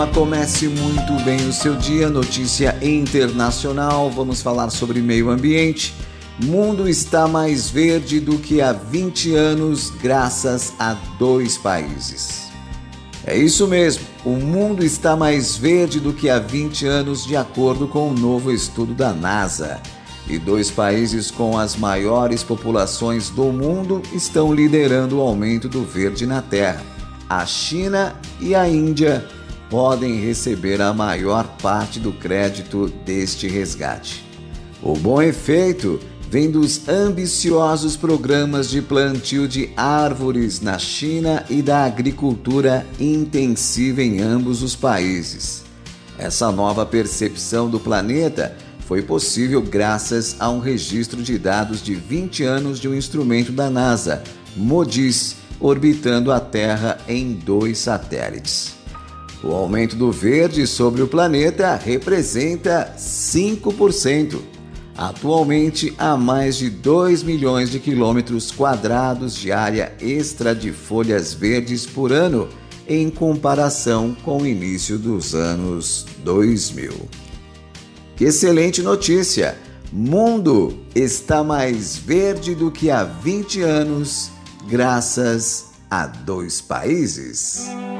Comece muito bem o seu dia. Notícia internacional, vamos falar sobre meio ambiente. Mundo está mais verde do que há 20 anos graças a 2 países. É isso mesmo, o mundo está mais verde do que há 20 anos de acordo com um novo estudo da NASA. E 2 países com as maiores populações do mundo estão liderando o aumento do verde na Terra. A China e a Índia podem receber a maior parte do crédito deste resgate. O bom efeito vem dos ambiciosos programas de plantio de árvores na China e da agricultura intensiva em ambos os países. Essa nova percepção do planeta foi possível graças a um registro de dados de 20 anos de um instrumento da NASA, MODIS, orbitando a Terra em 2 satélites. O aumento do verde sobre o planeta representa 5%. Atualmente, há mais de 2 milhões de quilômetros quadrados de área extra de folhas verdes por ano, em comparação com o início dos anos 2000. Que excelente notícia! Mundo está mais verde do que há 20 anos, graças a 2 países.